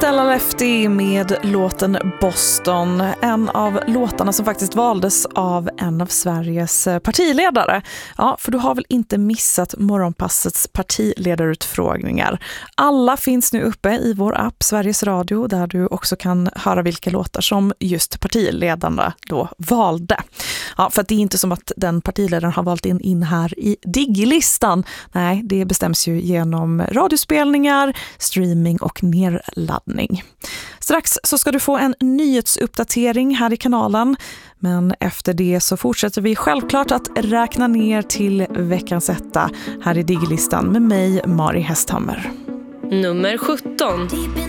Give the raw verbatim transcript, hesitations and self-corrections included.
Stella Lefty med låten Boston, en av låtarna som faktiskt valdes av en av Sveriges partiledare. Ja, för du har väl inte missat Morgonpassets partiledarutfrågningar. Alla finns nu uppe i vår app Sveriges Radio, där du också kan höra vilka låtar som just partiledarna då valde. Ja, för att det är inte som att den partiledaren har valt in, in här i Digilistan. Nej, det bestäms ju genom radiospelningar, streaming och nedladdning. Strax så ska du få en nyhetsuppdatering här i kanalen. Men efter det så fortsätter vi självklart att räkna ner till veckans etta här i Digilistan med mig, Mari Hästhammer. Nummer sjutton.